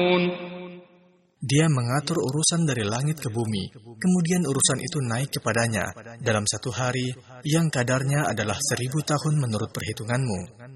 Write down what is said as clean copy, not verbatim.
Dia mengatur urusan dari langit ke bumi, kemudian urusan itu naik kepadanya dalam satu hari yang kadarnya adalah 1000 tahun menurut perhitunganmu.